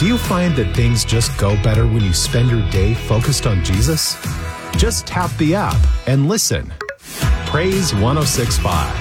Do you find that things just go better when you spend your day focused on Jesus? Just tap the app and listen. Praise 106.5.